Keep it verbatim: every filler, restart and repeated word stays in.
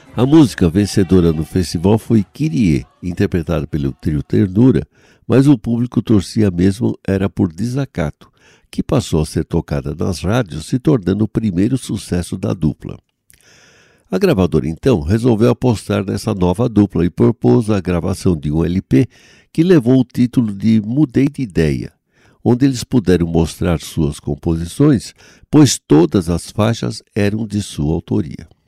A música vencedora no festival foi Kyrie, interpretada pelo trio Ternura, mas o público torcia mesmo era por Desacato, que passou a ser tocada nas rádios, se tornando o primeiro sucesso da dupla. A gravadora, então, resolveu apostar nessa nova dupla e propôs a gravação de um L P que levou o título de Mudei de Ideia, onde eles puderam mostrar suas composições, pois todas as faixas eram de sua autoria.